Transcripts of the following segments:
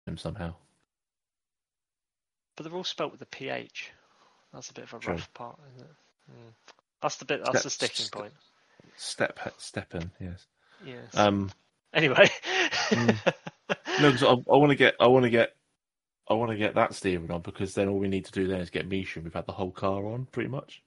him somehow. But they're all spelt with a PH. That's a bit of a True. rough part, isn't it? That's the bit. That's the sticking point. Steppen, yes. Yes. Anyway. No, because I want to get that steering on, because then all we need to do then is get Misha, and we've had the whole car on pretty much.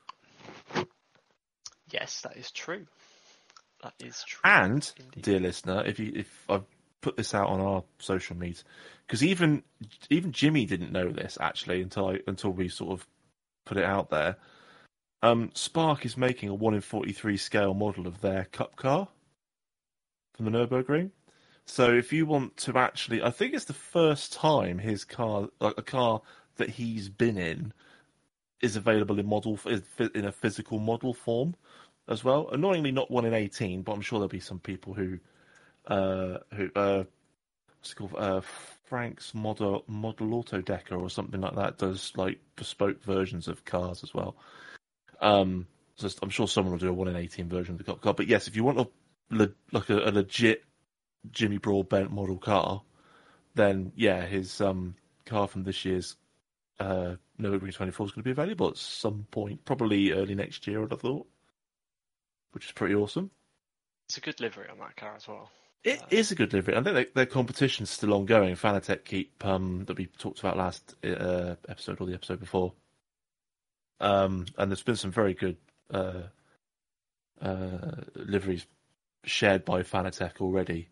Yes, that is true. That is true. And indeed. Dear listener, if I've put this out on our social media, because even Jimmy didn't know this actually until we sort of put it out there. Spark is making a 1 in 43 scale model of their Cup car from the Nürburgring. So if you want to actually, I think it's the first time his car, like a car that he's been in, is available in a physical model form as well. Annoyingly, not 1 in 18, but I'm sure there'll be some people who what's it called? Frank's Model Auto Decker or something like that does like bespoke versions of cars as well. So I'm sure someone will do a 1 in 18 version of the Cup car. But yes, if you want a legit Jimmy Broadbent model car, then yeah, his car from this year's Nürburgring 24 is going to be available at some point, probably early next year, I'd have thought, which is pretty awesome. It's a good livery on that car as well. It is a good livery. I think their competition's still ongoing. Fanatec keep that we talked about last episode or the episode before, and there's been some very good liveries shared by Fanatec already,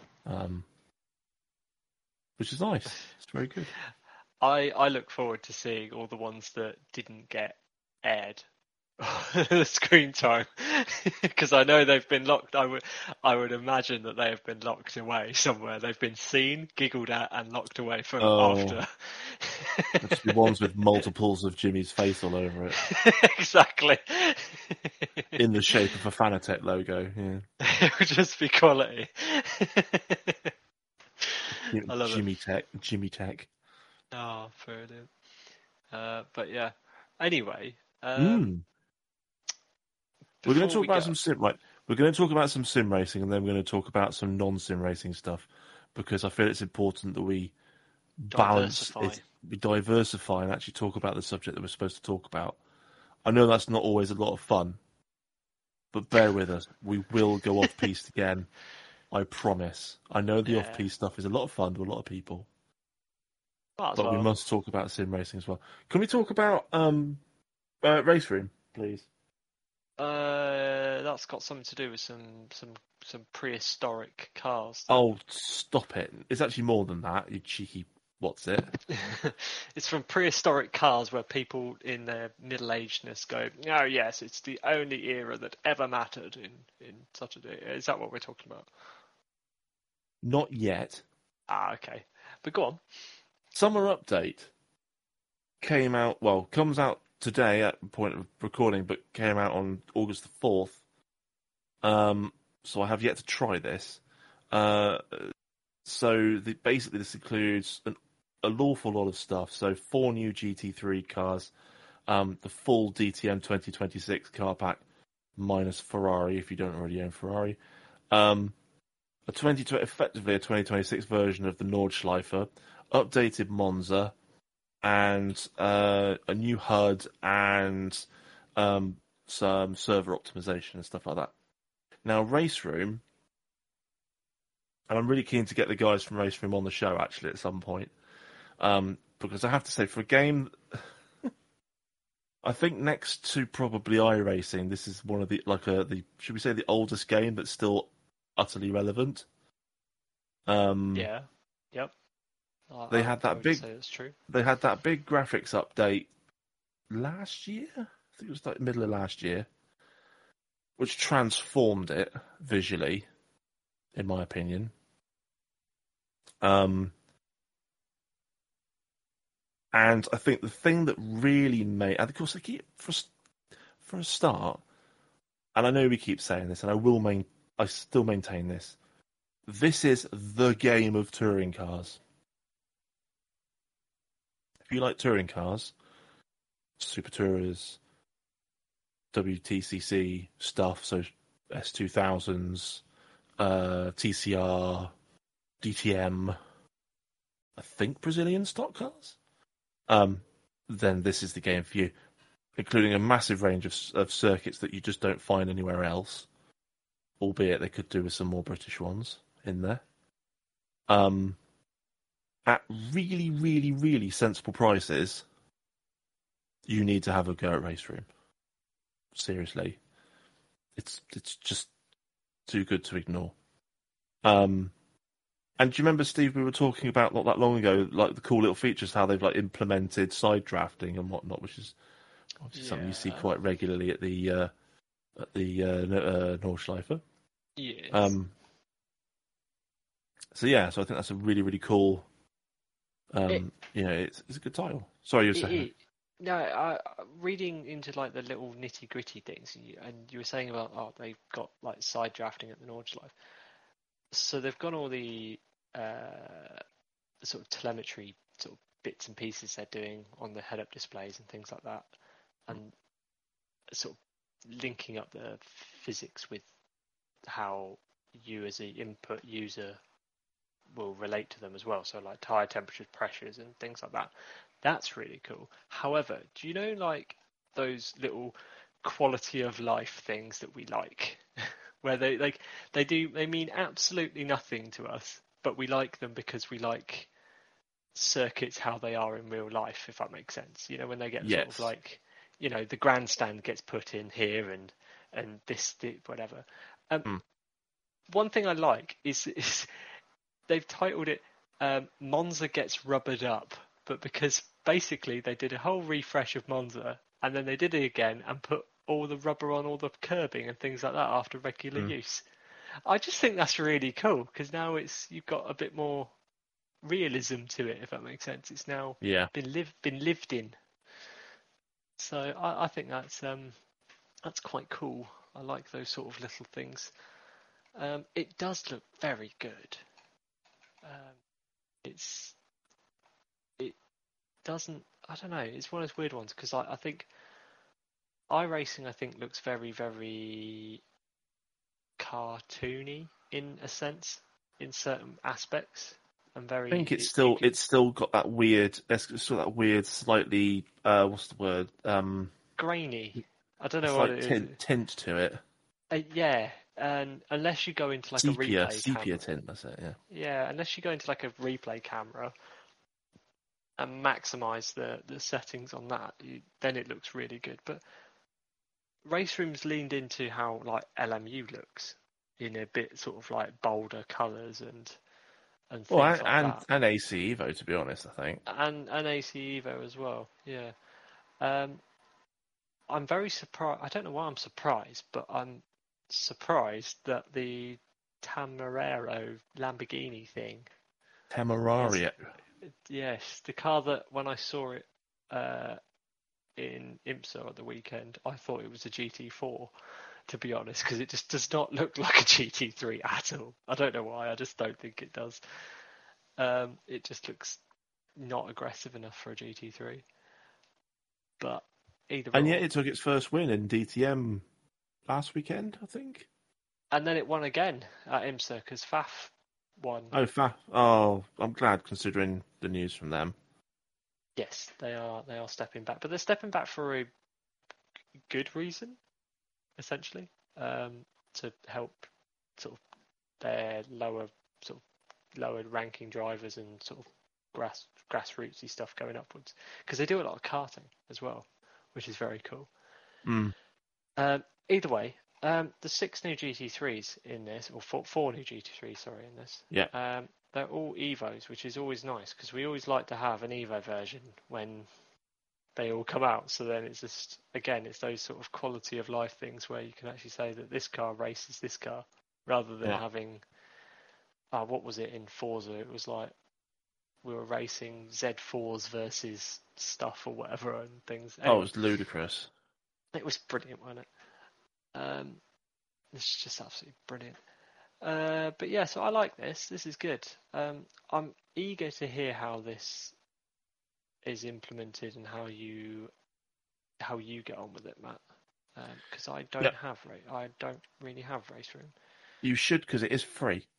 which is nice. It's very good. I look forward to seeing all the ones that didn't get aired screen time, because I know they've been locked. I would imagine that they have been locked away somewhere. They've been seen, giggled at, and locked away for after. There'll just be ones with multiples of Jimmy's face all over it. Exactly. In the shape of a Fanatec logo, yeah. It would just be quality. I love Jimmy Tech. Oh, brilliant. But yeah. Anyway, we're going to talk about some sim. Right, we're going to talk about some sim racing, and then we're going to talk about some non-sim racing stuff, because I feel it's important that we balance it, we diversify, and actually talk about the subject that we're supposed to talk about. I know that's not always a lot of fun, but bear with us. We will go off-piste again. I promise. I know the off-piste stuff is a lot of fun to a lot of people. But we must talk about sim racing as well. Can we talk about Race Room, please? That's got something to do with some prehistoric cars. Oh, stop it! It's actually more than that. You cheeky. What's it? It's from prehistoric cars where people in their middle-agedness go, "Oh yes, it's the only era that ever mattered in such a day." Is that what we're talking about? Not yet. Okay, but go on. Summer Update came out. Well, comes out today at the point of recording, but came out on August the 4th. So I have yet to try this. So basically this includes an awful lot of stuff. So 4 new GT3 cars, the full DTM 2026 car pack, minus Ferrari if you don't already own Ferrari. Effectively a 2026 version of the Nordschleife, updated Monza, and a new HUD and some server optimization and stuff like that. Now, Race Room, and I'm really keen to get the guys from Race Room on the show actually at some point, because I have to say, for a game, I think next to probably iRacing, this is one of the should we say the oldest game that's still utterly relevant. Yeah. Yep. They had that big. Say that's true. They had that big graphics update last year. I think it was like middle of last year, which transformed it visually, in my opinion. And I think the thing that really made, and of course, I keep for a start, and I know we keep saying this, and I still maintain this. This is the game of touring cars. If you like touring cars, Super Tourers, WTCC stuff, so S2000s, TCR, DTM, think Brazilian stock cars, then this is the game for you, including a massive range of circuits that you just don't find anywhere else. Albeit they could do with some more British ones in there. At really, really, really sensible prices, you need to have a go at Race Room. Seriously, it's just too good to ignore. And do you remember, Steve, we were talking about not that long ago, like the cool little features, how they've like implemented side drafting and whatnot, which is obviously something you see quite regularly at the Nordschleife. Yes. So I think that's a really, really cool. It's a good title. Sorry, you were saying. No, reading into like the little nitty gritty things, and you were saying about they've got like side drafting at the Nordschleife. So they've got all the sort of telemetry sort of bits and pieces they're doing on the head-up displays and things like that, and sort of linking up the physics with how you as an input user will relate to them as well. So like tire temperatures, pressures, and things like that. That's really cool. However, do you know like those little quality of life things that we like, where they mean absolutely nothing to us, but we like them because we like circuits how they are in real life, if that makes sense. You know, when they get sort of like, you know, the grandstand gets put in here and this whatever. One thing I like is they've titled it Monza Gets Rubbered Up, but because basically they did a whole refresh of Monza and then they did it again and put all the rubber on all the curbing and things like that after regular use. I just think that's really cool because now you've got a bit more realism to it, if that makes sense. It's now been lived in. So I think that's quite cool. I like those sort of little things. It does look very good. It doesn't. I don't know. It's one of those weird ones because I think iRacing looks very, very cartoony in a sense in certain aspects, and very. I think it's still got that weird. It's still that weird, slightly. What's the word? Grainy. I don't know what it is. Tint to it. Yeah, and unless you go into like a replay sepia camera, tint, that's it. Yeah. Yeah, unless you go into like a replay camera and maximize the settings on that, then it looks really good. But Race Room's leaned into how like LMU looks in a bit sort of like bolder colours and things like that. And AC Evo, to be honest, I think. And AC Evo as well. Yeah. I'm very surprised. I don't know why I'm surprised, but I'm surprised that the Temerario Lamborghini thing. Temerario. Yes, the car that when I saw it in IMSA at the weekend, I thought it was a GT4, to be honest, because it just does not look like a GT3 at all. I don't know why, I just don't think it does. It just looks not aggressive enough for a GT3. But and yet it took its first win in DTM last weekend, I think. And then it won again at IMSA because Faf won. Oh, Faf! Oh, I'm glad considering the news from them. Yes, they are stepping back, but they're stepping back for a good reason, essentially, to help sort of their lower ranking drivers and sort of grassrootsy stuff going upwards, because they do a lot of karting as well, which is very cool. Either way, the 6 new GT3s in this, or 4 new GT3s, sorry, in this. Yeah. They're all Evos, which is always nice because we always like to have an Evo version when they all come out. So then it's just, again, it's those sort of quality of life things where you can actually say that this car races this car rather than having, what was it in Forza? It was like we were racing Z4s versus stuff or whatever and things. Anyway, it was ludicrous. It was brilliant, wasn't it? It's just absolutely brilliant. But yeah, so I like this. This is good. I'm eager to hear how this is implemented and how you get on with it, Matt. Because I don't really have Race Room. You should, because it is free.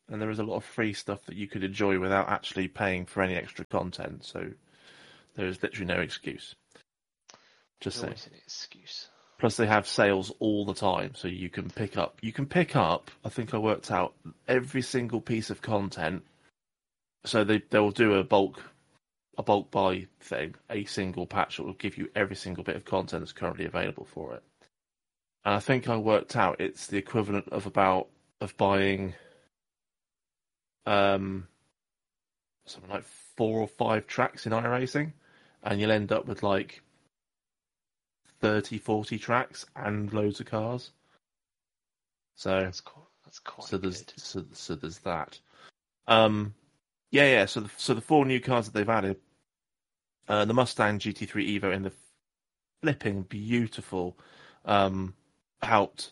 and there is a lot of free stuff that you could enjoy without actually paying for any extra content. So there is literally no excuse. Just There's saying. always an excuse. Plus, they have sales all the time, so you can pick up. You can pick up. I think I worked out every single piece of content. So they'll do a bulk buy thing, a single patch that will give you every single bit of content that's currently available for it. And I think I worked out it's the equivalent of buying something like 4 or 5 tracks in iRacing, and you'll end up with like 30, 40 tracks and loads of cars. So That's quite so there's good. so there's that. Yeah. So the 4 new cars that they've added, the Mustang GT3 Evo in the flipping beautiful out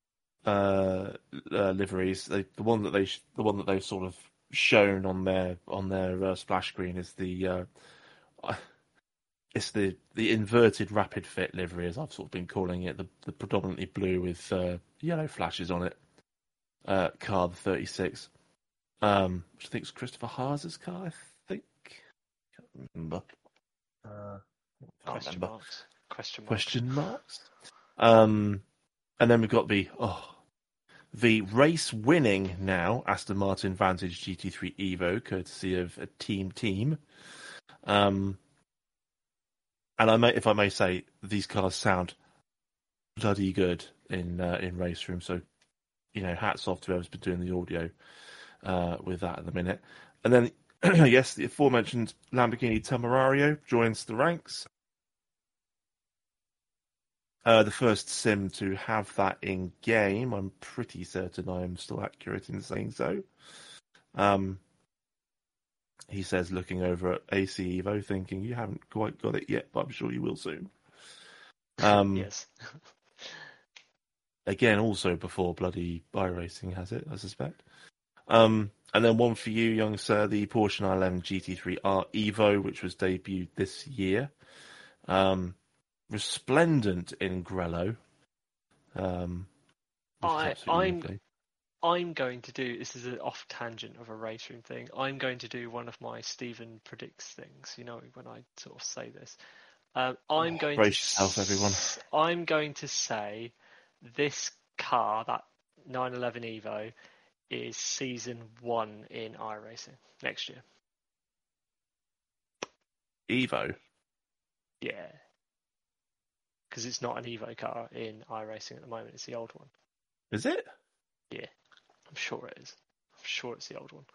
liveries. The one that they've sort of shown on their splash screen is it's the inverted rapid fit livery, as I've sort of been calling it, the predominantly blue with yellow flashes on it. Car, the 36, which I think is Christopher Haas's car. I think, can't remember. Question marks. Question marks. And then we've got the race-winning now Aston Martin Vantage GT3 Evo, courtesy of a team. And if I may say, these cars sound bloody good in race room. So, hats off to whoever's been doing the audio with that at the minute. And then, yes, the aforementioned Lamborghini Temerario joins the ranks. The first sim to have that in game. I'm pretty certain I am still accurate in saying so. He says, looking over at AC Evo, thinking you haven't quite got it yet, but I'm sure you will soon. Yes. Again, also before bloody iRacing has it, I suspect. And then one for you, young sir, the Porsche 911 GT3R Evo, which was debuted this year. Resplendent in Grello. I'm going to do, this is an off tangent of a race room thing. I'm going to do one of my Stephen predicts things. When I sort of say this, brace yourself, everyone. I'm going to say this car, that 911 Evo, is season 1 in iRacing next year. Evo? Yeah. Because it's not an Evo car in iRacing at the moment, it's the old one. Is it? Yeah, I'm sure it is. I'm sure it's the old one.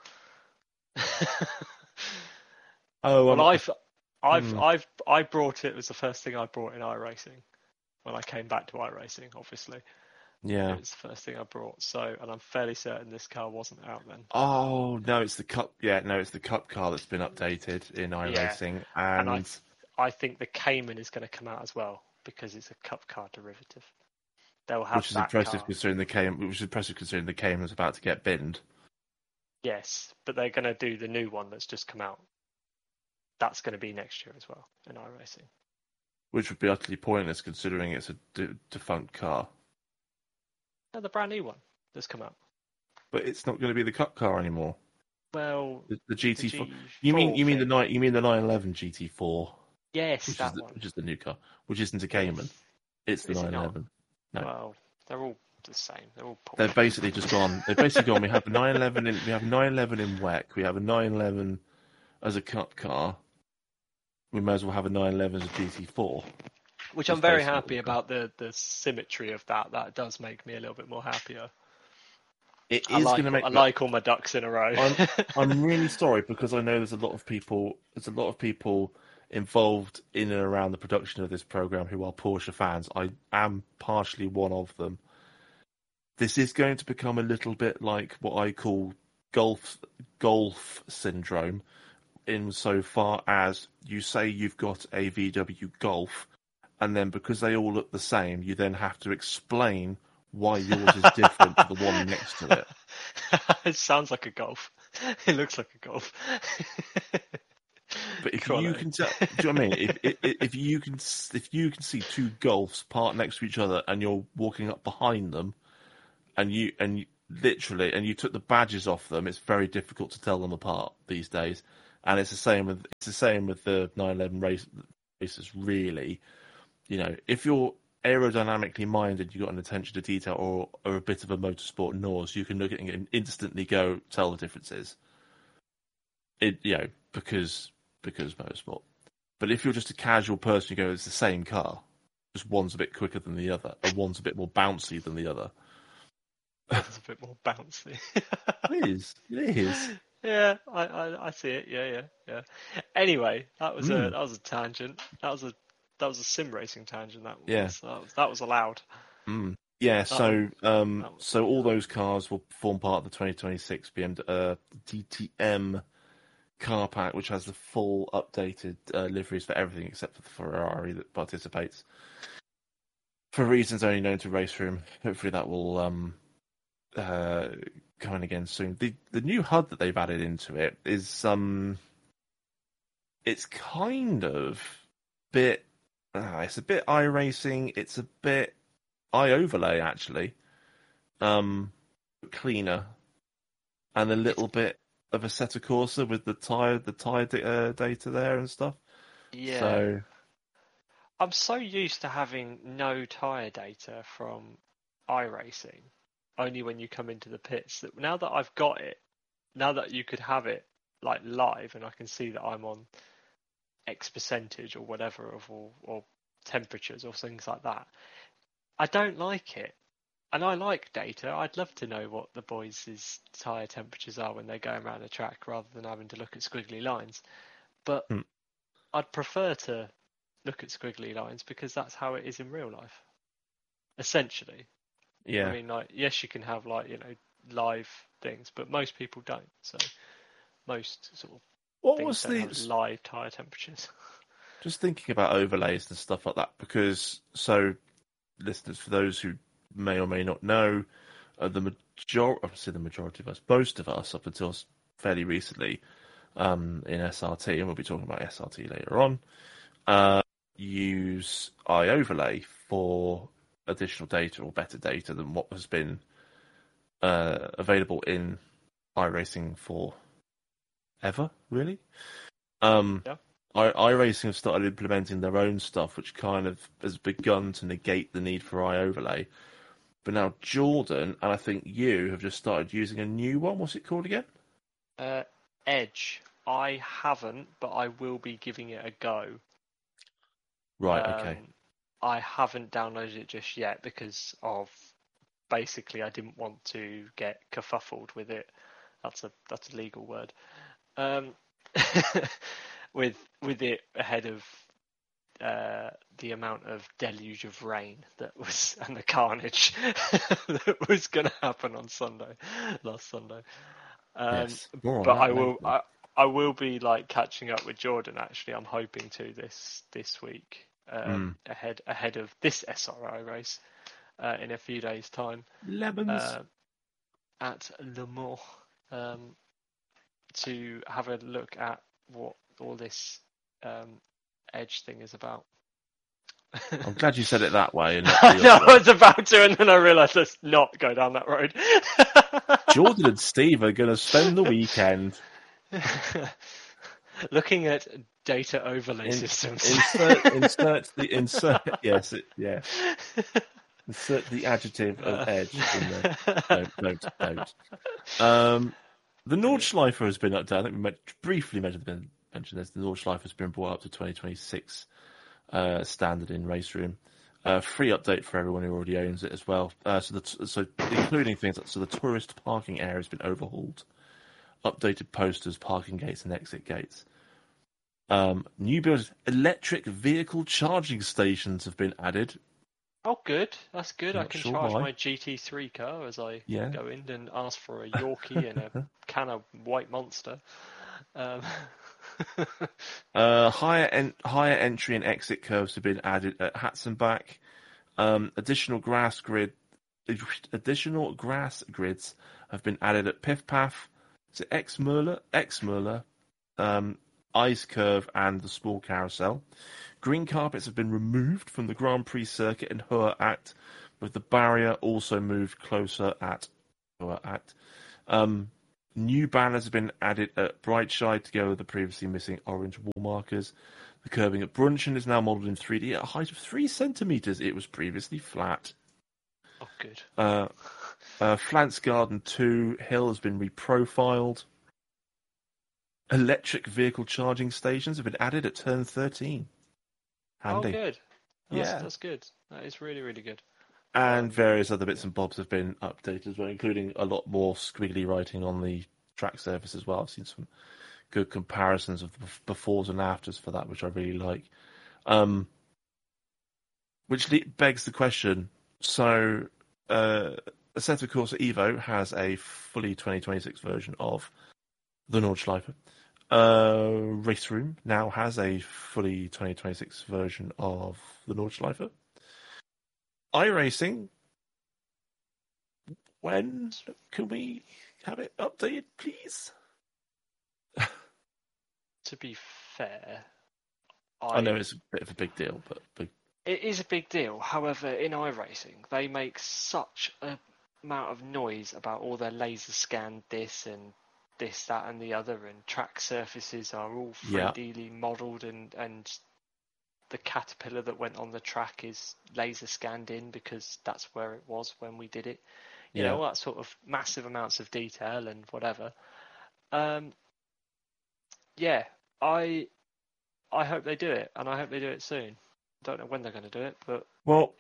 I brought it. It was the first thing I brought in iRacing when I came back to iRacing, obviously. Yeah. It was the first thing I brought. And I'm fairly certain this car wasn't out then. Oh no, it's the Cup. Yeah, no, it's the Cup car that's been updated in iRacing, and I think the Cayman is going to come out as well because it's a Cup car derivative. They'll have which is impressive considering the Cayman was about to get binned. Yes, but they're going to do the new one that's just come out. That's going to be next year as well in iRacing. Which would be utterly pointless considering it's a defunct car. No, the brand new one that's come out. But it's not going to be the Cup car anymore. Well, the GT4. You mean the 911 GT4? Yes, that one. Which is the new car, which isn't a Cayman. It's the 911. No. Well, they're all the same. They're all. They've basically just gone. They've basically gone. We have a 911 in. We have a 911 in WEC. We have a 911 as a Cup car. We may as well have a 911 as a GT4. Which I'm very happy about the symmetry of that. That does make me a little bit more happier. It is going to make. I like all my ducks in a row. I'm really sorry because I know there's a lot of people. There's a lot of people involved in and around the production of this program who are Porsche fans. I am partially one of them. This is going to become a little bit like what I call golf syndrome, insofar as you say you've got a VW Golf, and then because they all look the same, you then have to explain why yours is different to the one next to it. It sounds like a Golf. It looks like a Golf. But if you can tell, do you know what I mean? If you can see two Golfs parked next to each other, and you're walking up behind them, and literally, and you took the badges off them, it's very difficult to tell them apart these days. And it's the same with the 911 races. Really, if you're aerodynamically minded, you've got an attention to detail, or a bit of a motorsport nose, you can look at it and instantly go tell the differences. Because motorsport. But if you're just a casual person, you go, it's the same car, just one's a bit quicker than the other, and one's a bit more bouncy than the other. It's a bit more bouncy. It is. Yeah, I see it. Yeah. Anyway, that was a tangent. That was a sim racing tangent. That was allowed. Yeah. So all those cars will form part of the 2026 BMW DTM car pack, which has the full updated liveries for everything except for the Ferrari that participates. For reasons only known to Race Room, hopefully that will come in again soon. The new HUD that they've added into it is it's kind of bit it's a bit iRacing, it's a bit iOverlay actually, cleaner, and a little bit of Assetto Corsa with the tire data there and stuff. Yeah. So I'm so used to having no tyre data from iRacing, only when you come into the pits, that now that I've got it, now that you could have it like live and I can see that I'm on X percentage or whatever or temperatures or things like that, I don't like it. And I like data. I'd love to know what the boys' tyre temperatures are when they're going around the track rather than having to look at squiggly lines. But I'd prefer to look at squiggly lines because that's how it is in real life, essentially. yeah. I mean, like, yes, you can have live things, but most people don't. So most sort of things don't have live tyre temperatures. Just thinking about overlays and stuff like that, because listeners, for those who may or may not know, the majority of us, most of us, up until fairly recently, in SRT, and we'll be talking about SRT later on, use iOverlay for additional data or better data than what has been available in iRacing for ever, really. Yeah. iRacing have started implementing their own stuff, which kind of has begun to negate the need for iOverlay. But now Jordan, and I think you, have just started using a new one. What's it called again? Edge. I haven't, but I will be giving it a go. Right, okay. I haven't downloaded it just yet because of basically I didn't want to get kerfuffled with it. That's a legal word. With it ahead of the amount of deluge of rain and the carnage that was going to happen on last Sunday. Yes. But I will be catching up with Jordan. Actually, I'm hoping to this week ahead of this SRI race in a few days' time. Lemons at Le Mans to have a look at what all this Edge thing is about. I'm glad you said it that way. And I was about to, and then I realised let's not go down that road. Jordan and Steve are going to spend the weekend looking at data overlay systems. Insert the adjective of edge in there. Don't. The Nordschleife has been updated. I think we briefly mentioned this. The Nordschleife has been brought up to 2026 standard in Race Room. Free update for everyone who already owns it as well. So including things like the tourist parking area has been overhauled, updated posters, parking gates, and exit gates. New build electric vehicle charging stations have been added. Oh, good. That's good. I can charge why. my GT3 car as I go in and ask for a Yorkie and a can of White Monster. Higher entry and exit curves have been added at Hatzenbach. Additional grass grids have been added at Piffpaff, to Exmerler, Ice Curve, and the small carousel. Green carpets have been removed from the Grand Prix circuit in Hoher Act, with the barrier also moved closer at Act. New banners have been added at Brightside to go with the previously missing orange wall markers. The curbing at Brunchen is now modelled in 3D at a height of 3 centimetres. It was previously flat. Oh, good. Flants Garden 2 Hill has been reprofiled. Electric vehicle charging stations have been added at turn 13. Handy. Oh, good. Yeah. That's good. That is really, really good. And various other bits and bobs have been updated as well, including a lot more squiggly writing on the track surface as well. I've seen some good comparisons of the befores and afters for that, which I really like. Which begs the question, so Assetto Corsa Evo has a fully 2026 version of the Nordschleife. Race Room now has a fully 2026 version of the Nordschleife. iRacing, when can we have it updated, please? To be fair, I know it's a bit of a big deal, but it is a big deal. However, in iRacing, they make such a amount of noise about all their laser scan this and this, that, and the other, and track surfaces are all 3D modelled, and the caterpillar that went on the track is laser scanned in because that's where it was when we did it. You know, all that sort of massive amounts of detail and whatever. Yeah, I hope they do it, and I hope they do it soon. Don't know when they're going to do it, but but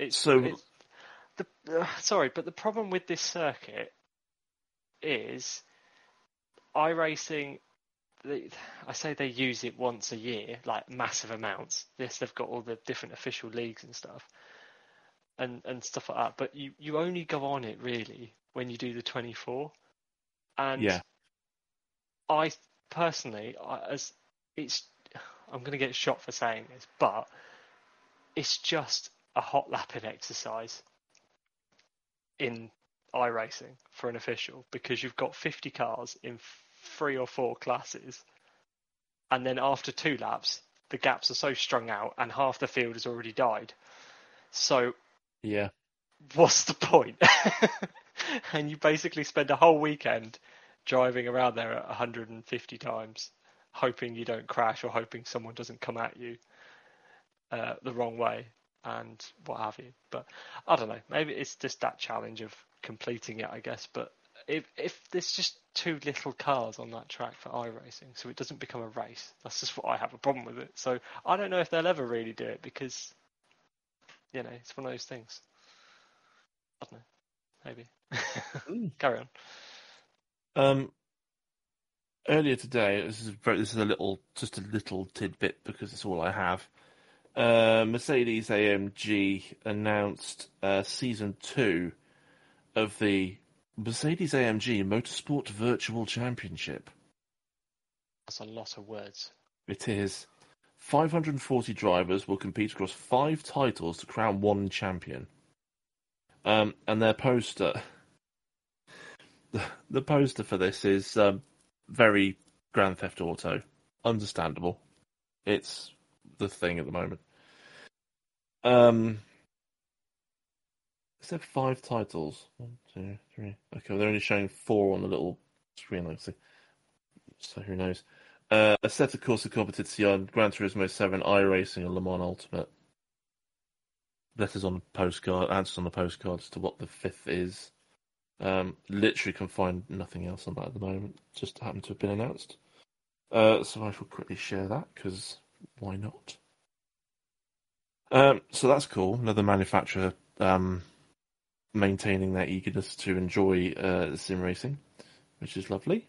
the problem with this circuit is iRacing. I say they use it once a year, like massive amounts. Yes, they've got all the different official leagues and stuff, and stuff like that. But you only go on it really when you do the 24, and I personally, I'm going to get shot for saying this, but it's just a hot lapping exercise in iRacing for an official, because you've got 50 cars in 3 or 4 classes, and then after 2 laps the gaps are so strung out and half the field has already died, so what's the point? And you basically spend a whole weekend driving around there at 150 times hoping you don't crash or hoping someone doesn't come at you the wrong way and what have you. But I don't know, maybe it's just that challenge of completing it, I guess. But if there's just too little cars on that track for iRacing, so it doesn't become a race, that's just what I have a problem with it. So I don't know if they'll ever really do it, because it's one of those things. I don't know, maybe. Carry on. Earlier today, this is a little tidbit because it's all I have. Mercedes AMG announced season 2 of the Mercedes AMG Motorsport Virtual Championship. That's a lot of words. It is. 540 drivers will compete across 5 titles to crown one champion. And their poster, the poster for this is very Grand Theft Auto. Understandable. It's the thing at the moment. Is there 5 titles? 1, 2, 3. Okay, they're only showing 4 on the little screen. Let's see. So who knows? Assetto Corsa Competizione, Gran Turismo 7, iRacing, and Le Mans Ultimate. Letters on the postcard, answers on the postcard as to what the 5th is. Literally can find nothing else on that at the moment. Just happened to have been announced. So I shall quickly share that, because why not? So that's cool. Another manufacturer maintaining their eagerness to enjoy sim racing, which is lovely.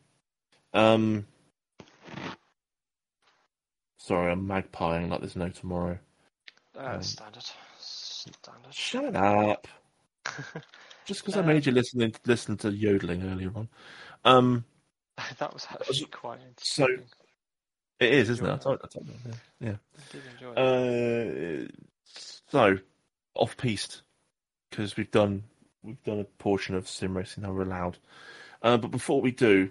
Sorry, I'm magpieing like there's no tomorrow. Standard. Shut up. Just because I made you listen to yodeling earlier on. That was actually quite so. It is, isn't it? I told you. Yeah. I did enjoy it. So, off-piste, because we've done a portion of sim racing now we're allowed. But before we do,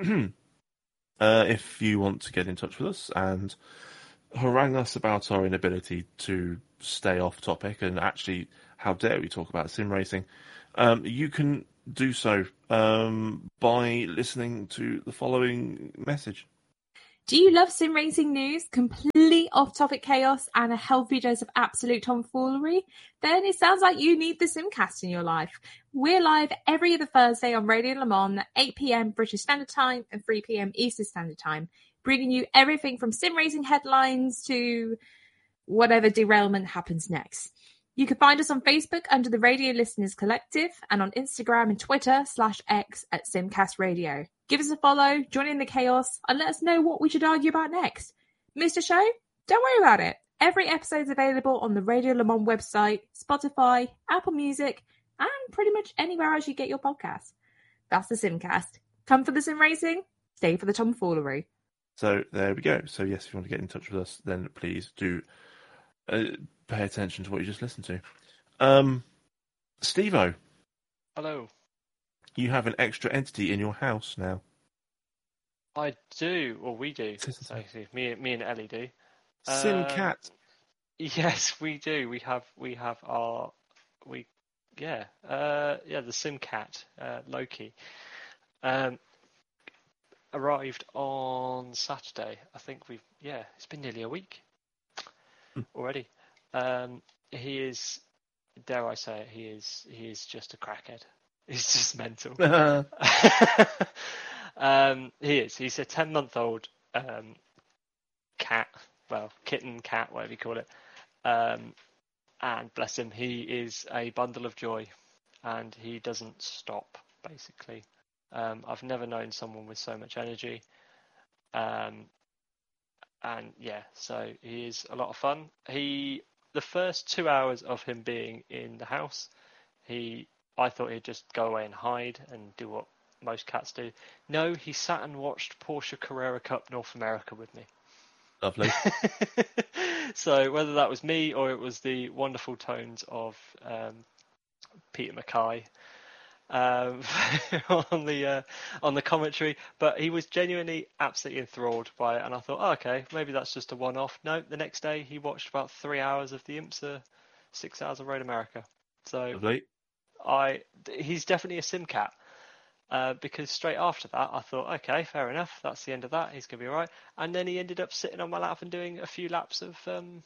if you want to get in touch with us and harangue us about our inability to stay off topic, and actually, how dare we talk about sim racing, you can do so by listening to the following message. Do you love sim racing news, complete off-topic chaos, and a healthy dose of absolute tomfoolery? Then it sounds like you need the Simcast in your life. We're live every other Thursday on Radio Le Mans at 8 p.m. British Standard Time and 3 p.m. Eastern Standard Time, bringing you everything from sim racing headlines to whatever derailment happens next. You can find us on Facebook under the Radio Listeners Collective and on Instagram and Twitter /X at Simcast Radio. Give us a follow, join in the chaos, and let us know what we should argue about next. Missed a show? Don't worry about it. Every episode is available on the Radio Le Mans website, Spotify, Apple Music, and pretty much anywhere else you get your podcasts. That's the Simcast. Come for the sim racing, stay for the tomfoolery. So there we go. So yes, if you want to get in touch with us, then please do pay attention to what you just listened to. Steve-O. Hello. You have an extra entity in your house now. I do, or we do. Actually, me and Ellie do. Simcat. Yes, we do. We have the Simcat, Loki. Arrived on Saturday. I think it's been nearly a week already. He is, dare I say it, he is just a crackhead. He's just mental. He is. He's a 10-month-old cat. Well, kitten, cat, whatever you call it. And bless him, he is a bundle of joy, and he doesn't stop, basically. I've never known someone with so much energy. And yeah, so he is a lot of fun. The first 2 hours of him being in the house, I thought he'd just go away and hide and do what most cats do. No, he sat and watched Porsche Carrera Cup North America with me. Lovely. So whether that was me or it was the wonderful tones of Peter Mackay on the commentary, but he was genuinely absolutely enthralled by it, and I thought, oh, okay, maybe that's just a one-off. No, the next day he watched about 3 hours of the IMSA, 6 hours of Road America. So Lovely. He's definitely a sim cat, because straight after that I thought, okay, fair enough, that's the end of that, he's gonna be all right. And then he ended up sitting on my lap and doing a few laps of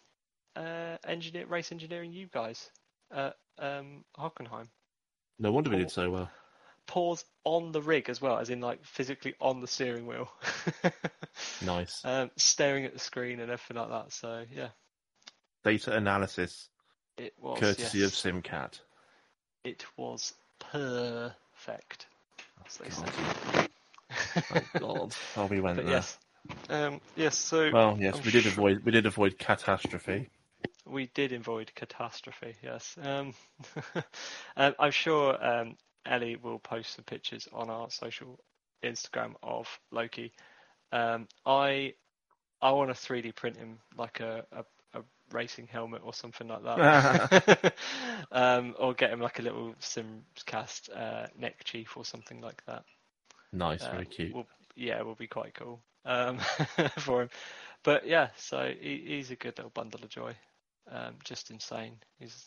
race engineering you guys at Hockenheim. No wonder we did so well. Paws on the rig as well, as in like physically on the steering wheel. Nice. Staring at the screen and everything like that. So yeah. Data analysis. It was courtesy of Simcat. It was perfect. As they say. Oh God! Oh, we went there. Yes. Yes. So. Well, yes, we did avoid catastrophe. We did avoid catastrophe. Yes. I'm sure Ellie will post some pictures on our social Instagram of Loki. I want to 3D print him like a racing helmet or something like that. Or get him like a little Simcast neck chief or something like that. Nice, very cute. Will be quite cool for him. But yeah, so he's a good little bundle of joy. Just insane.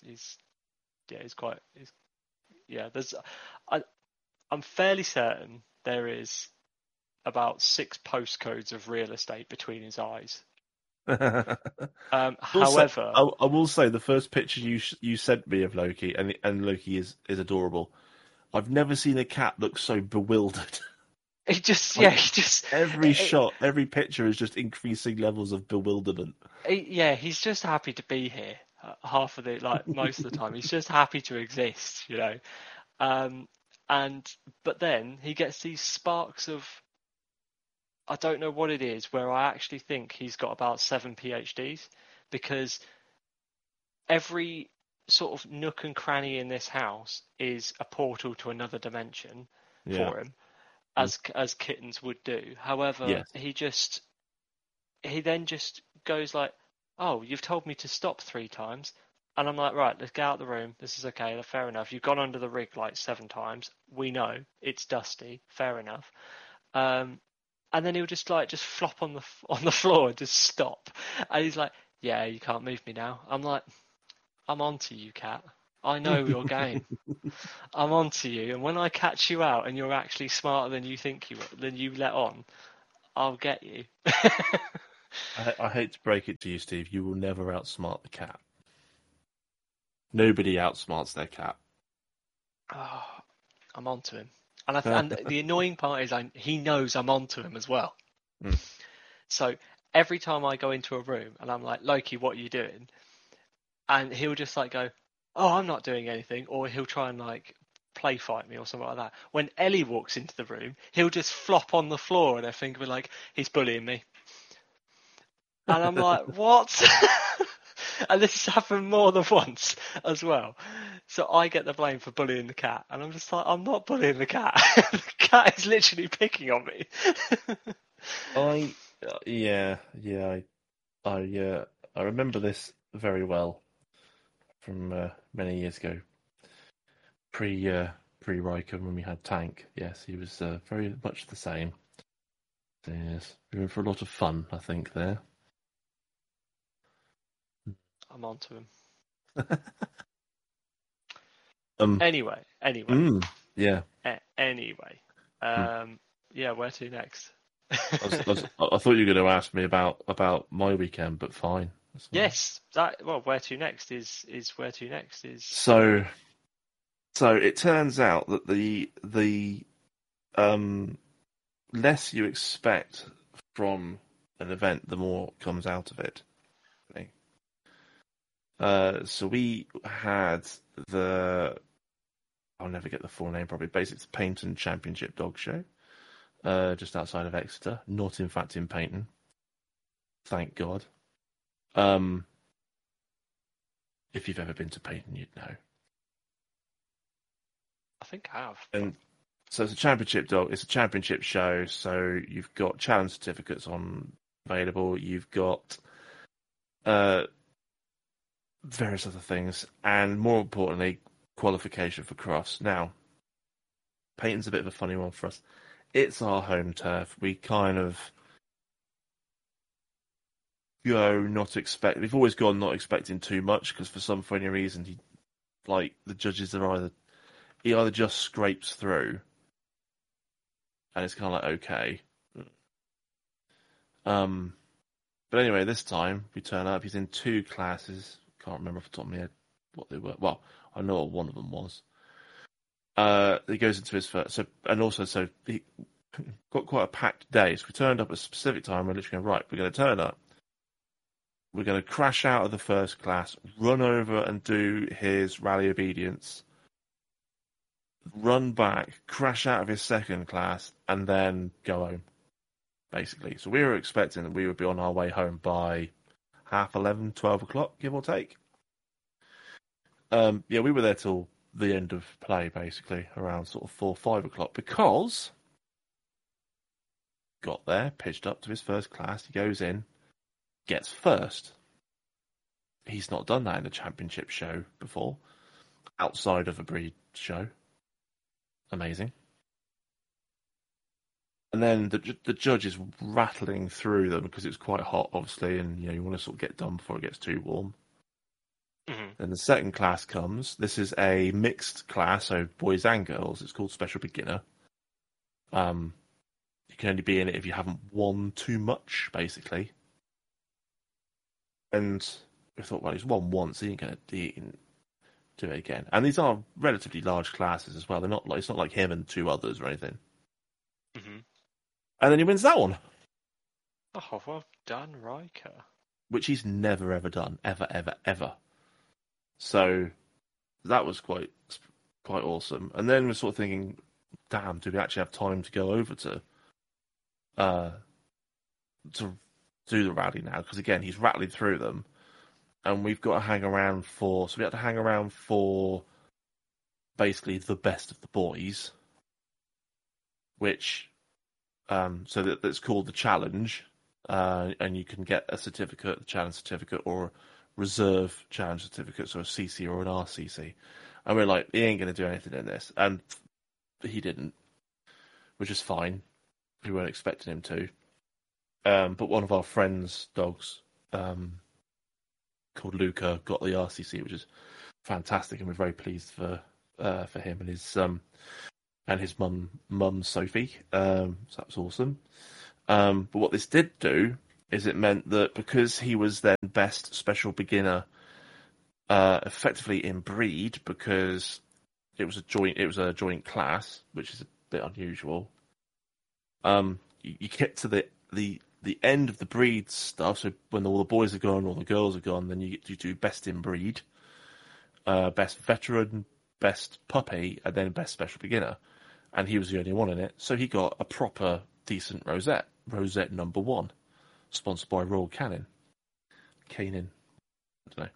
I'm fairly certain there is about 6 postcodes of real estate between his eyes. However, I will say the first picture you sent me of Loki, and Loki is adorable. I've never seen a cat look so bewildered. Every shot, every picture is just increasing levels of bewilderment. He's just happy to be here. Half of the most of the time, he's just happy to exist, you know. But then he gets these sparks of, I don't know what it is, where I actually think he's got about 7 PhDs, because every sort of nook and cranny in this house is a portal to another dimension for him, as kittens would do. However, he then just goes like, oh, you've told me to stop 3 times. And I'm like, right, let's get out of the room. This is okay, fair enough. You've gone under the rig like 7 times. We know it's dusty. Fair enough. And then he'll just flop on the floor and just stop. And he's like, yeah, you can't move me now. I'm like, I'm on to you, cat. I know your game. I'm onto you, and when I catch you out and you're actually smarter than you think than you let on, I'll get you. I hate to break it to you, Steve. You will never outsmart the cat. Nobody outsmarts their cat. Oh, I'm onto him. And the annoying part is he knows I'm onto him as well. Mm. So every time I go into a room and I'm like, Loki, what are you doing? And he'll just like go, oh, I'm not doing anything. Or he'll try and like play fight me or something like that. When Ellie walks into the room, he'll just flop on the floor and everything will be like, he's bullying me. And I'm like, what? And this has happened more than once as well. So I get the blame for bullying the cat. And I'm just like, I'm not bullying the cat. The cat is literally picking on me. I remember this very well from many years ago. Pre Riker when we had Tank. Yes, he was very much the same. Yes, we went for a lot of fun, I think, there. I'm onto him. Anyway. Yeah. Anyway. Yeah, where to next? I thought you were going to ask me about my weekend, but fine. Yes, where to next is where to next is. So it turns out that the less you expect from an event, the more comes out of it. Okay. So we had I'll never get the full name probably. Basically, it's the Paignton Championship Dog Show, just outside of Exeter. Not in fact in Paignton. Thank God. If you've ever been to Paignton, you'd know. I think I have. And so it's a championship dog. It's a championship show. So you've got challenge certificates available. You've got various other things, and more importantly, qualification for cross. Now, Paignton's a bit of a funny one for us. It's our home turf. We kind of go we've always gone not expecting too much because for some funny reason the judges are he either just scrapes through and it's kind of like okay. But anyway, this time we turn up. He's in 2 classes. Can't remember off the top of my head what they were. Well, I know what one of them was. He goes into his first. So he got quite a packed day. So we turned up at a specific time. We're literally going, right, we're going to turn up. We're going to crash out of the first class, run over and do his rally obedience, run back, crash out of his second class, and then go home, basically. So we were expecting that we would be on our way home by 11:30, 12 o'clock, give or take. We were there till the end of play, basically, around sort of 4, 5 o'clock, because got there, pitched up to his first class, he goes in, gets first. He's not done that in a championship show before, outside of a breed show. Amazing. And then the judge is rattling through them because it's quite hot, obviously, and you want to sort of get done before it gets too warm. Mm-hmm. Then the second class comes. This is a mixed class, so boys and girls. It's called Special Beginner. You can only be in it if you haven't won too much, basically. And I thought, well, he's won once, he ain't going to do it again. And these are relatively large classes as well. It's not like him and 2 others or anything. Mm-hmm. And then he wins that one. Oh, well done, Riker. Which he's never, ever done. Ever, ever, ever. So that was quite awesome. And then we're sort of thinking, damn, do we actually have time to go over to do the rally now? Because again, he's rattling through them. And we've got to hang around so we had to hang around for basically the best of the boys, which, that's called the challenge, and you can get a certificate, the challenge certificate, or reserve challenge certificate, so a CC or an RCC. And we're like, he ain't going to do anything in this. And he didn't, which is fine. We weren't expecting him to. But one of our friends' dogs, called Luca, got the RCC, which is fantastic, and we're very pleased for him and his mum Sophie. So that was awesome. But what this did do is it meant that because he was then best special beginner, effectively in breed, because it was a joint class, which is a bit unusual. You get to the end of the breed stuff. So when all the boys are gone, all the girls are gone, then you do best in breed, best veteran, best puppy, and then best special beginner. And he was the only one in it, so he got a proper decent rosette number 1, sponsored by Royal Canin. I don't know.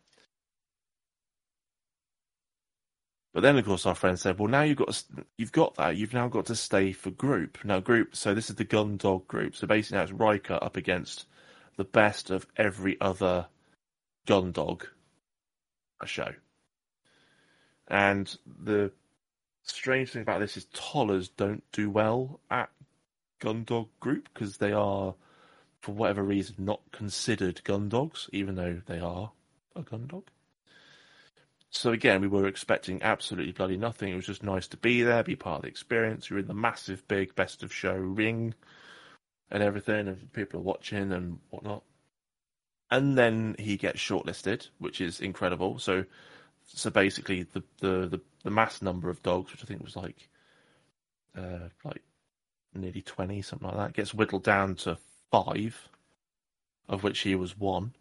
But then, of course, our friend said, "Well, now you've got that. You've now got to stay for group. Now, group. So this is the gun dog group. So basically, now it's Riker up against the best of every other gun dog show. And the strange thing about this is Tollers don't do well at gun dog group because they are, for whatever reason, not considered gun dogs, even though they are a gun dog. So again, we were expecting absolutely bloody nothing. It was just nice to be there, be part of the experience. You're in the massive, big best of show ring and everything, and people are watching and whatnot. And then he gets shortlisted, which is incredible. So basically, the mass number of dogs, which I think was like nearly 20, something like that, gets whittled down to 5, of which he was 1.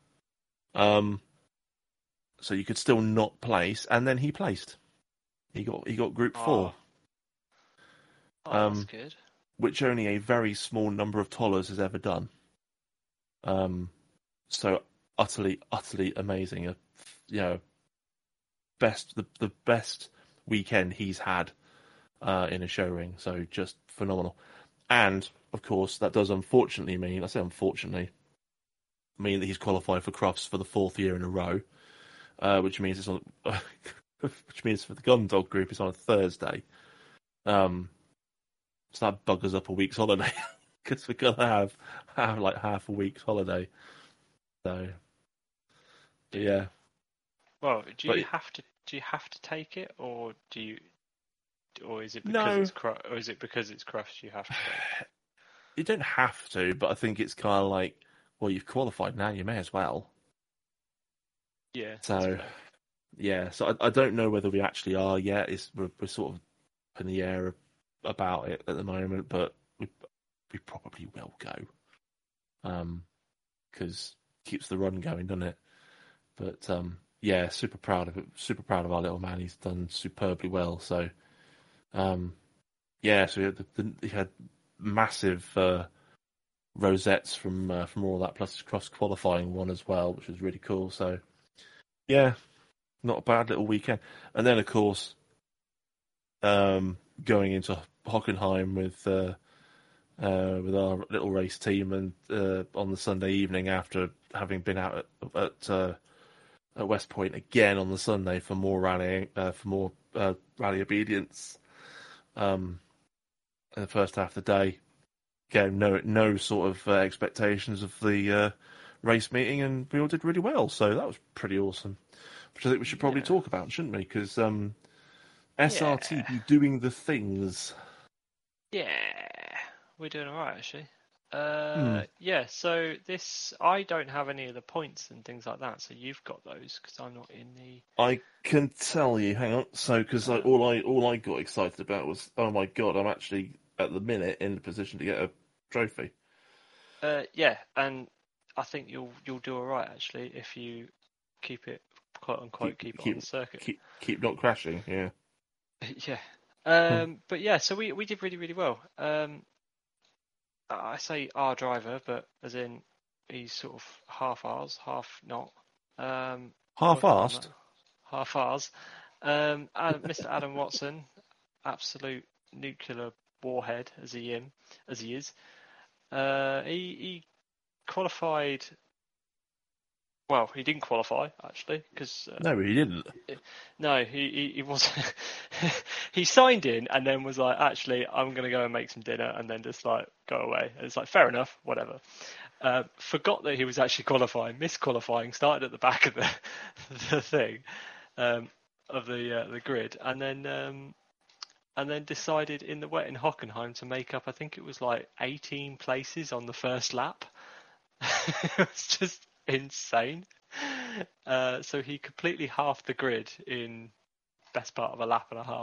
So you could still not place, and then he placed. He got group 4. That's good. Which only a very small number of Tollers has ever done. So utterly amazing. The best weekend he's had in a show ring. So just phenomenal. And of course, that does unfortunately mean, I say unfortunately, mean that he's qualified for Crufts for the 4th year in a row. Which means it's on, which means for the gun dog group it's on a Thursday. So that buggers up a week's holiday because we're gonna have like half a week's holiday. So yeah. Well, do you have to take it, or is it because it's Crufts you have to take it? You don't have to, but I think it's kind of like, well, you've qualified now, you may as well. Yeah. So, yeah. So I don't know whether we actually are yet. We're sort of up in the air about it at the moment, but we probably will go. Because it keeps the run going, doesn't it? But yeah, super proud of it. Super proud of our little man. He's done superbly well. So, yeah. So he had massive rosettes from all that, plus cross qualifying one as well, which was really cool. So. Yeah, not a bad little weekend. And then, of course, going into Hockenheim with our little race team, and on the Sunday evening after having been out at West Point again on the Sunday for more rallying, rally obedience. In the first half of the day, again, no sort of expectations of the race meeting, and we all did really well, so that was pretty awesome, which I think we should probably talk about, shouldn't we? Because SRT be doing the things. Yeah, we're doing all right actually. Yeah, so I don't have any of the points and things like that, so you've got those because I'm not in the. I can tell you, hang on. So because all I got excited about was, oh my god, I'm actually at the minute in the position to get a trophy. Yeah, and I think you'll do all right actually if you keep it, quote unquote, keep it on the circuit. Keep not crashing. Yeah. Yeah. But yeah, so we did really, really well. I say our driver, but as in he's sort of half ours, half not. Half-assed? Half ours. Mr. Adam Watson, absolute nuclear warhead as he is. He qualified. Well, he didn't qualify actually because no, he didn't. No, he wasn't. He signed in and then was like, actually, I'm going to go and make some dinner and then just like go away. And it's like, fair enough, whatever. Forgot that he was actually qualifying, missed qualifying, started at the back of the thing. the grid, and then decided in the wet in Hockenheim to make up. I think it was like 18 places on the first lap. It was just insane. So he completely halved the grid in best part of a lap and a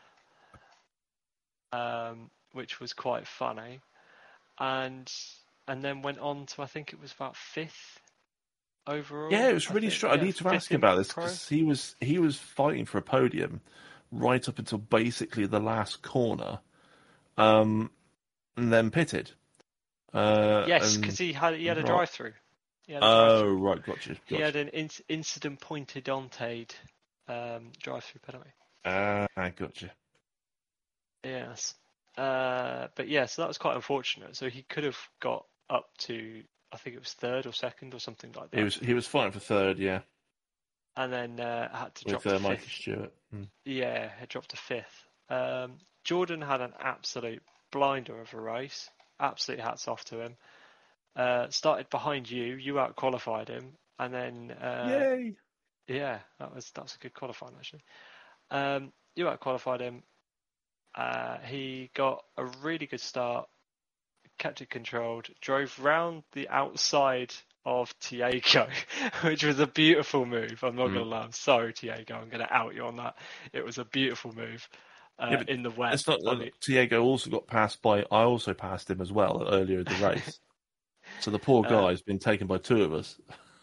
half, which was quite funny. And then went on to, I think it was about 5th overall. Yeah, it was really strange. I need to ask you about this because he was fighting for a podium right up until basically the last corner, and then pitted. Yes, because he had a drive-through. Right, gotcha. He had an incident pointed onted drive-through penalty. I gotcha. Yes, but yeah, so that was quite unfortunate. So he could have got up to, I think it was 3rd or 2nd or something like that. He was fighting for 3rd, yeah. And then had to drop with to 5th. Mikey Stewart. Yeah, had dropped to 5th. Jordan had an absolute blinder of a race. Absolute hats off to him. Started behind you. You out-qualified him. And then... Yay! Yeah, that was a good qualifying, actually. You out-qualified him. He got a really good start. Kept it controlled. Drove round the outside of Tiago, which was a beautiful move. I'm not going to lie. I'm sorry, Tiago. I'm going to out you on that. It was a beautiful move in the wet. It's not Tiago also got passed by. I also passed him as well earlier in the race. So the poor guy's been taken by 2 of us.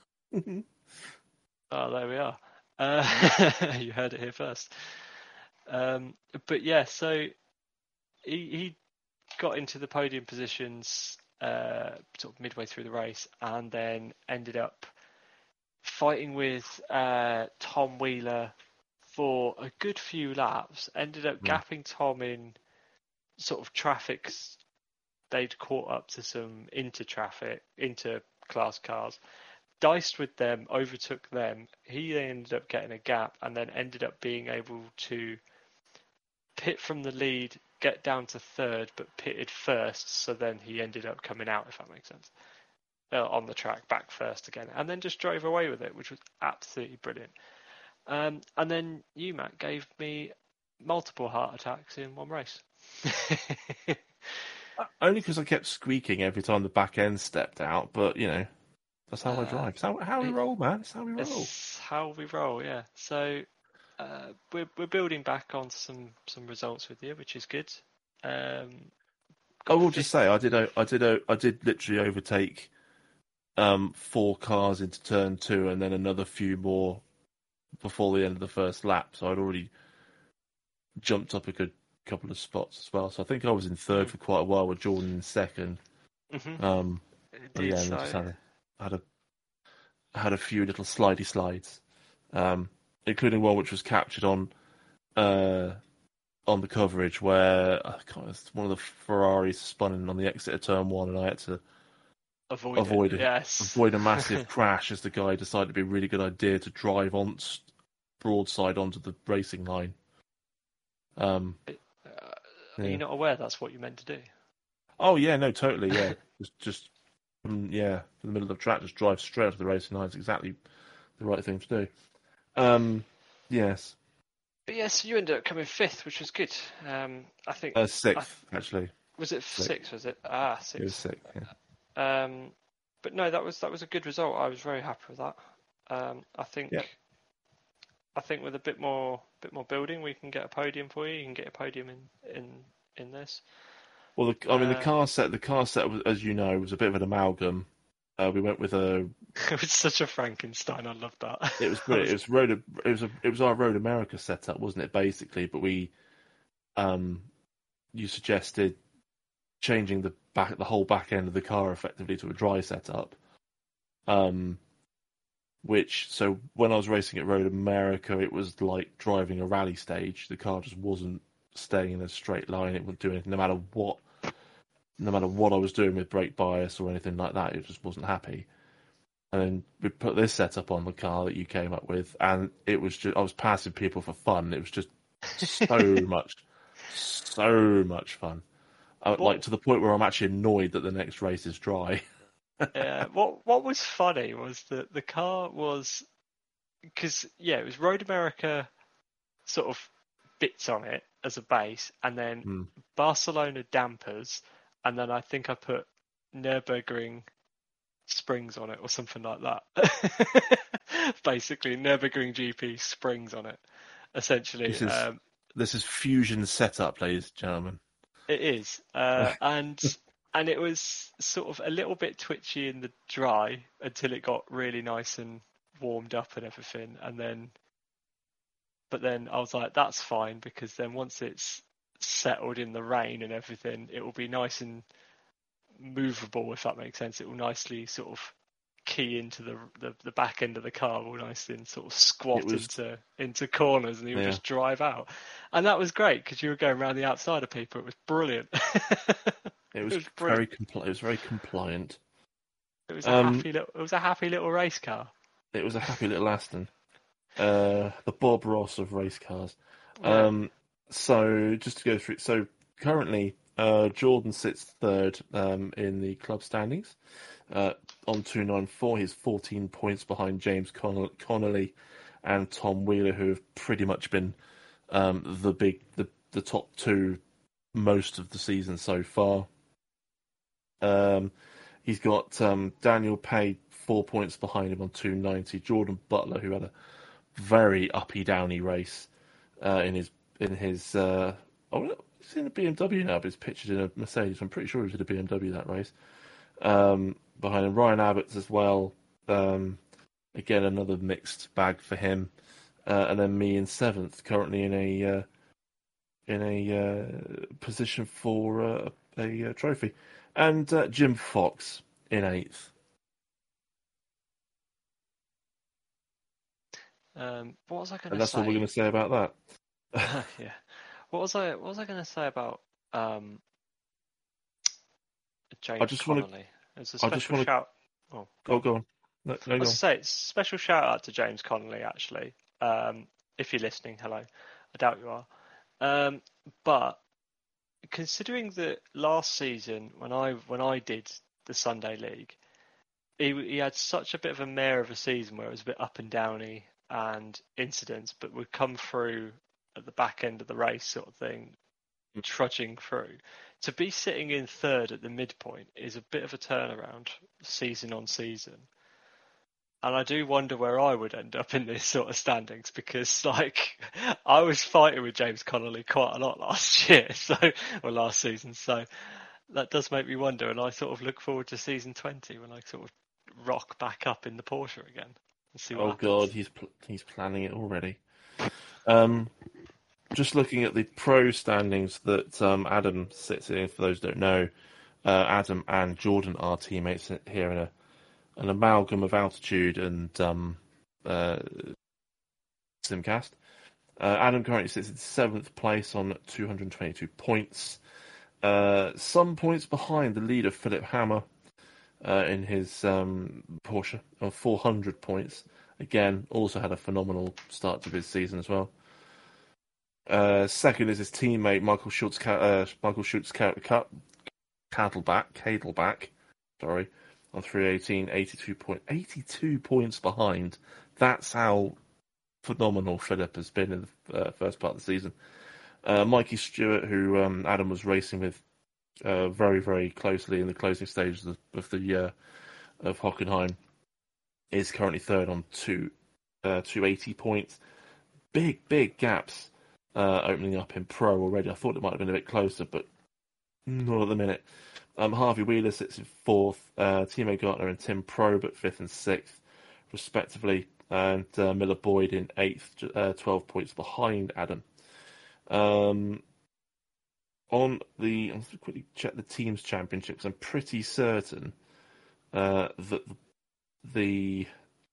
Oh, there we are. You heard it here first. But yeah, so he got into the podium positions sort of midway through the race, and then ended up fighting with Tom Wheeler for a good few laps. Ended up gapping Tom in sort of traffic. They'd caught up to some inter-class cars. Diced with them, overtook them. He ended up getting a gap, and then ended up being able to pit from the lead, get down to 3rd, but pitted 1st, so then he ended up coming out, if that makes sense, on the track, back 1st again, and then just drove away with it, which was absolutely brilliant. And then you, Matt, gave me multiple heart attacks in one race. Only because I kept squeaking every time the back end stepped out, but, you know, that's how I drive. It's how we roll, man. It's how we roll. It's how we roll, yeah. So... we're building back on some results with you, which is good. I will just say I did literally overtake 4 cars into turn 2, and then another few more before the end of the first lap. So I'd already jumped up a good couple of spots as well. So I think I was in 3rd for quite a while with Jordan in 2nd. Indeed, so. I had a few little slidey slides. Including one which was captured on the coverage, where one of the Ferraris spun in on the exit of turn 1, and I had to avoid a massive crash as the guy decided it'd be a really good idea to drive on broadside onto the racing line. Are you not aware that's what you meant to do? Oh yeah, no, totally, yeah. just from the middle of the track, just drive straight onto the racing line is exactly the right thing to do. Yes. But yes, you ended up coming 5th, which was good. I think 6th actually. Was it 6? Was it? 6. It was 6. Yeah. But no, that was a good result. I was very happy with that. I think with a bit more building, we can get a podium for you. You can get a podium in this. Well, the car set was, as you know, was a bit of an amalgam. We went with a. It was such a Frankenstein. I loved that. It was brilliant. It was our Road America setup, wasn't it? Basically, but we, you suggested changing the whole back end of the car effectively to a dry setup. So when I was racing at Road America, it was like driving a rally stage. The car just wasn't staying in a straight line. It wouldn't do anything, no matter what I was doing with brake bias or anything like that. It just wasn't happy. And then we put this setup on the car that you came up with, and it was just, I was passing people for fun. It was just so much fun. Like to the point where I'm actually annoyed that the next race is dry. What was funny was that the car was, because it was Road America sort of bits on it as a base, and then Barcelona dampers, and then I think I put Nürburgring springs on it or something like that. Basically, Nürburgring GP springs on it. Essentially, this is Fusion setup, ladies and gentlemen. It is, and it was sort of a little bit twitchy in the dry until it got really nice and warmed up and everything, but then I was like, that's fine, because then once it's settled in the rain and everything, it will be nice and movable, if that makes sense. It will nicely sort of key into the back end of the car, all nicely, and sort of squat into corners, and you would just drive out. And that was great, because you were going around the outside of people. It was brilliant. It was very compliant. It was a happy little race car. It was a happy little Aston. The Bob Ross of race cars. Yeah. So just to go through, so currently Jordan sits third in the club standings on 294. He's 14 points behind James Connolly and Tom Wheeler, who have pretty much been the top two most of the season so far. He's got Daniel Pay 4 points behind him on 290. Jordan Butler, who had a very uppy downy race in his he's in a BMW now, but he's pictured in a Mercedes. I'm pretty sure he was in a BMW that race. Behind him, Ryan Abbott's as well. Again, another mixed bag for him. And then me in seventh, currently in a position for a trophy. And Jim Fox in eighth. What was I going to say? And that's all we're going to say about that. Yeah. What was I going to say about James Connolly? It's a special shout. Oh, go on. No, I was say it's a special shout out to James Connolly, actually. If you're listening, hello. I doubt you are. But considering that last season, when I did the Sunday League, he had such a bit of a mare of a season where it was a bit up and downy and incidents, but would come through at the back end of the race, sort of thing, trudging through. To be sitting in third at the midpoint is a bit of a turnaround, season on season. And I do wonder where I would end up in this sort of standings, because I was fighting with James Connolly quite a lot last season. So that does make me wonder, and I sort of look forward to season 20 when I sort of rock back up in the Porsche again and see what happens. God, he's planning it already. Just looking at the pro standings that Adam sits in, for those who don't know, Adam and Jordan are teammates here in an amalgam of Altitude and Simcast. Adam currently sits in 7th place on 222 points. Some points behind the leader, Philip Hammer, in his Porsche, on 400 points. Again, also had a phenomenal start to his season as well. Second is his teammate Michael Schultz Cadelback, on 318, 82 points behind. That's how phenomenal Philip has been in the first part of the season. Mikey Stewart, who Adam was racing with very, very closely in the closing stages of Hockenheim, is currently third on 280 points. Big gaps opening up in pro already. I thought it might have been a bit closer, but not at the minute. Harvey Wheeler sits in 4th, Timo Gartner and Tim Probe at 5th and 6th, respectively, and Miller Boyd in 8th, 12 points behind Adam. I'll quickly check the teams' championships. I'm pretty certain that the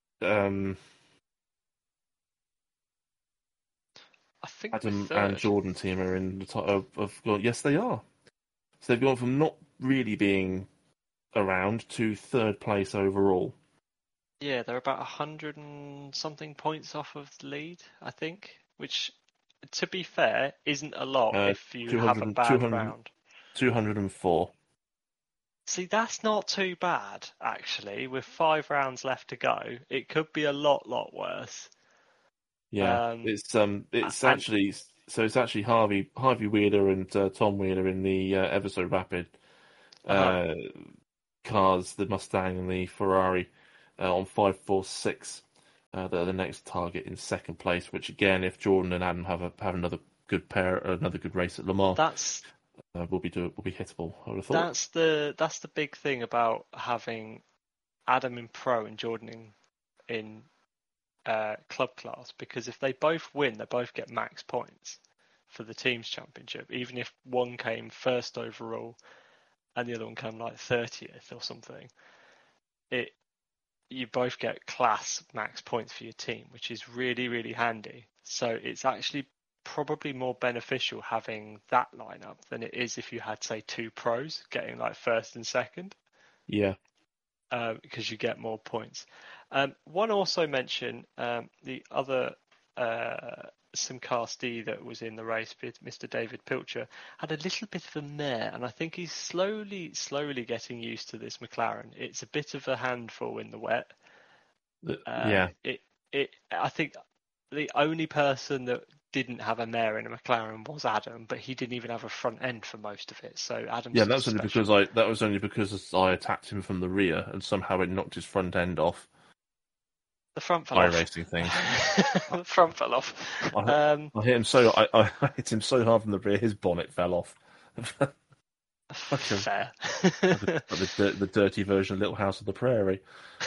I think Adam and Jordan team are in the top of yes, they are. So they've gone from not really being around to 3rd place overall. Yeah, they're about 100 and something points off of the lead, I think, which, to be fair, isn't a lot if you have a bad round. 204. See, that's not too bad, actually. With 5 rounds left to go, it could be a lot worse. Yeah, Um, it's and actually it's actually Harvey Wheeler and Tom Wheeler in the ever so rapid uh uh, cars, the Mustang and the Ferrari, on 546. That are the next target in second place. Which again, if Jordan and Adam have another good another good race at Le Mans, that's will be hittable. I would have thought. that's the big thing about having Adam in pro and Jordan in club class, because if they both win, they both get max points for the team's championship, even if one came first overall and the other one came like 30th or something. It You both get class max points for your team, which is really, really handy. So it's actually probably more beneficial having that lineup than it is if you had, say, two pros getting like first and second, Yeah, because you get more points. One also mentioned the other Simcastee that was in the race, Mr. David Pilcher, had a little bit of a mare, and I think he's slowly getting used to this McLaren. It's a bit of a handful in the wet. yeah, I think the only person that didn't have a mare in a McLaren was Adam, but he didn't even have a front end for most of it. So Adam's yeah. just special. That was only because I attacked him from the rear and somehow it knocked his front end off. The front fell off. iRacing things. The front fell off. I hit him I hit him so hard from the rear, his bonnet fell off. Fair. The dirty version of Little House of the Prairie.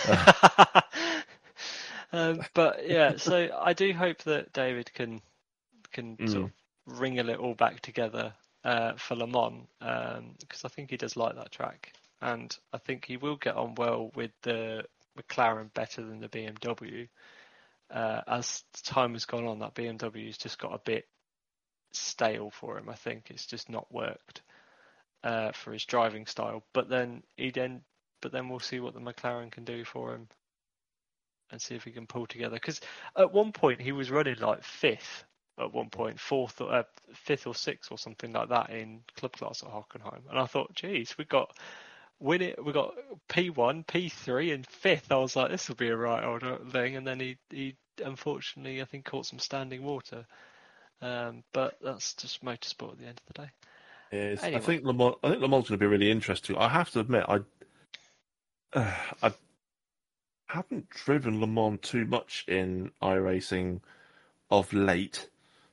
But yeah, so I do hope that David can sort of ring it all back together for Le Mans, because I think he does like that track, and I think he will get on well with the McLaren better than the BMW. As time has gone on, that BMW's just got a bit stale for him. I think it's just not worked for his driving style. But then we'll see what the McLaren can do for him, and see if he can pull together. Because at one point he was running like fifth. At one point, fifth or sixth or something like that in club class at Hockenheim, and I thought, geez, we got P1, P3, and fifth. I was like, this will be a right old thing. And then he unfortunately, I think, caught some standing water. But that's just motorsport at the end of the day. Anyway. I think Le Mans going to be really interesting. I have to admit, I haven't driven Le Mans too much in iRacing of late.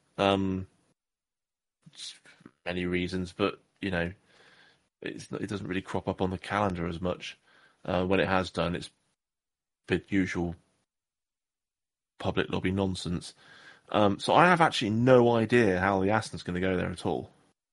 Many reasons, but you know, it doesn't really crop up on the calendar as much. When it has done, it's been usual public lobby nonsense. So I have actually no idea how the Aston's going to go there at all.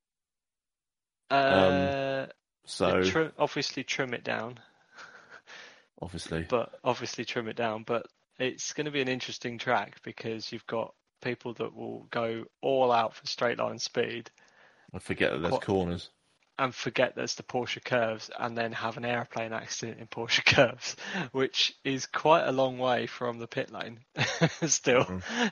Obviously trim it down. Obviously trim it down. But it's going to be an interesting track because you've got people that will go all out for straight line speed. I forget that there's corners. And forget there's the Porsche curves, and then have an airplane accident in Porsche curves, which is quite a long way from the pit lane. Still,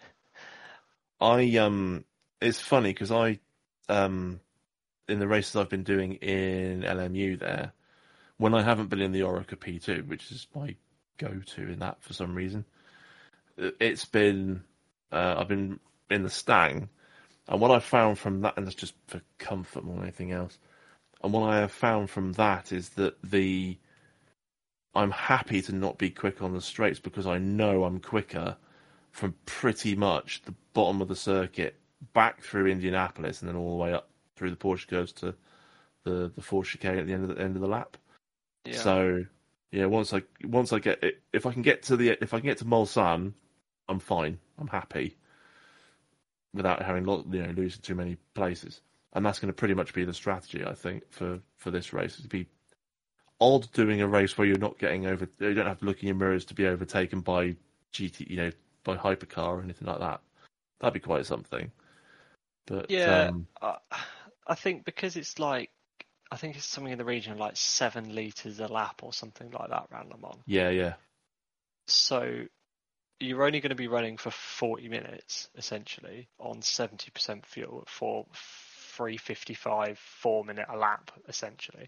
it's funny because in the races I've been doing in LMU there, when I haven't been in the Oreca P2, which is my go-to in that for some reason, it's been I've been in the Stang, and what I found from that, and that's just for comfort more than anything else. And what I have found from that is that I'm happy to not be quick on the straights because I know I'm quicker from pretty much the bottom of the circuit back through Indianapolis and then all the way up through the Porsche curves to the fourth chicane at the end of the lap. Yeah. So yeah, once I get it, if I can get to Mulsanne, I'm fine. I'm happy without having losing too many places. And that's going to pretty much be the strategy, I think, for this race. It'd be odd doing a race where you're not getting over. You don't have to look in your mirrors to be overtaken by by hypercar or anything like that. That'd be quite something. But yeah, I think because it's like, I think it's something in the region of like 7 litres a lap or something like that around Le Mans. Yeah. So you're only going to be running for 40 minutes essentially on 70% fuel for 3:55, 4 minute a lap essentially.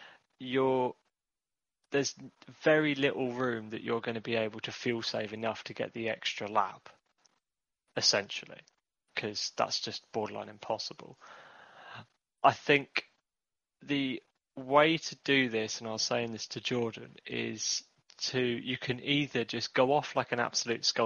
There's very little room that you're going to be able to fuel save enough to get the extra lap. essentially, because that's just borderline impossible. I think the way to do this, and I was saying this to Jordan, is you can either just go off like an absolute skull